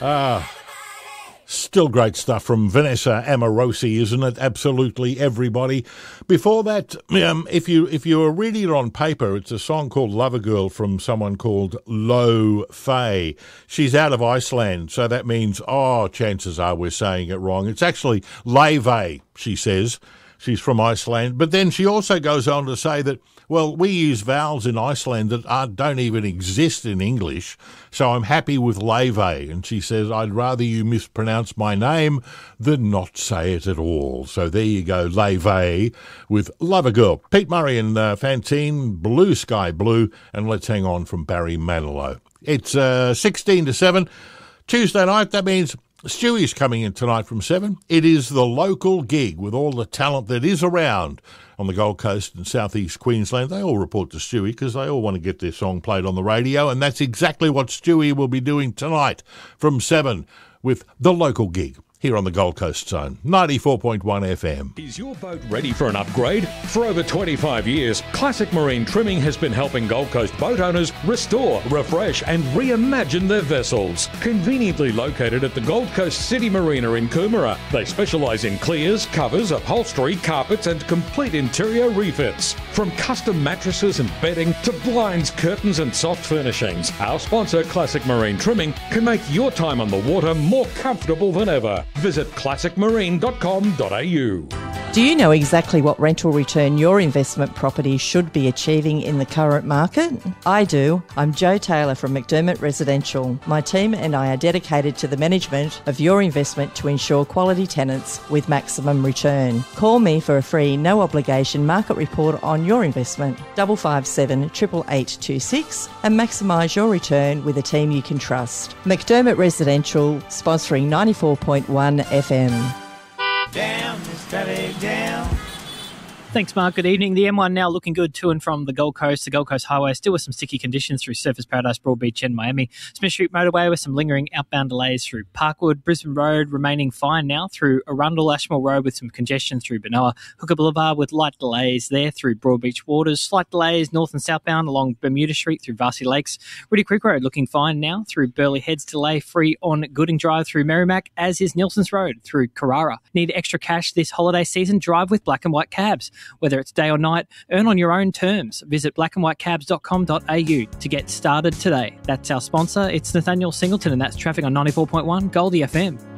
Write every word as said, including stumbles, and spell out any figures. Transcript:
Ah, still great stuff from Vanessa Amorosi, isn't it? Absolutely everybody. Before that, um, if you if you were reading it on paper, it's a song called Lover Girl from someone called Lo Fay. She's out of Iceland, so that means, oh, chances are we're saying it wrong. It's actually Leve, she says. She's from Iceland. But then she also goes on to say that, well, we use vowels in Iceland that are, don't even exist in English, so I'm happy with Leve. And she says, I'd rather you mispronounce my name than not say it at all. So there you go, Leve with Lover Girl. Pete Murray and uh, Fantine, Blue Sky Blue, and Let's Hang On from Barry Manilow. It's uh, sixteen to seven, Tuesday night. That means Stewie's coming in tonight from seven. It is the local gig with all the talent that is around on the Gold Coast and southeast Queensland. They all report to Stewie because they all want to get their song played on the radio, and that's exactly what Stewie will be doing tonight from seven with the local gig here on the Gold Coast Zone, ninety-four point one F M. Is your boat ready for an upgrade? For over twenty-five years, Classic Marine Trimming has been helping Gold Coast boat owners restore, refresh and reimagine their vessels. Conveniently located at the Gold Coast City Marina in Coomera, they specialise in clears, covers, upholstery, carpets and complete interior refits. From custom mattresses and bedding to blinds, curtains and soft furnishings, our sponsor Classic Marine Trimming can make your time on the water more comfortable than ever. Visit classic marine dot com dot a u. Do you know exactly what rental return your investment property should be achieving in the current market? I do. I'm Jo Taylor from McDermott Residential. My team and I are dedicated to the management of your investment to ensure quality tenants with maximum return. Call me for a free, no obligation market report on your investment, five five seven, eight eight eight two six, and maximise your return with a team you can trust. McDermott Residential, sponsoring ninety-four point one F M. Down, Miss Valley, down. Thanks, Mark. Good evening. The M one now looking good to and from the Gold Coast. The Gold Coast Highway still with some sticky conditions through Surfers Paradise, Broadbeach and Miami. Smith Street Motorway with some lingering outbound delays through Parkwood. Brisbane Road remaining fine now through Arundel. Ashmore Road with some congestion through Benoa. Hooker Boulevard with light delays there through Broadbeach Waters. Slight delays north and southbound along Bermuda Street through Varsity Lakes. Ridley Creek Road looking fine now through Burleigh Heads. Delay free on Gooding Drive through Merrimack, as is Nelson's Road through Carrara. Need extra cash this holiday season? Drive with Black and White Cabs. Whether it's day or night, earn on your own terms. Visit black and white cabs dot com dot a u to get started today. That's our sponsor. It's Nathaniel Singleton, and that's traffic on ninety-four point one Goldie F M.